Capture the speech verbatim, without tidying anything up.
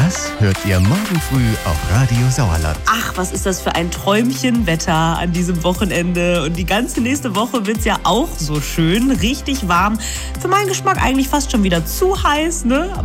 Das hört ihr morgen früh auf Radio Sauerland. Ach, was ist das für ein Träumchenwetter an diesem Wochenende. Und die ganze nächste Woche wird es ja auch so schön, richtig warm. Für meinen Geschmack eigentlich fast schon wieder zu heiß, ne?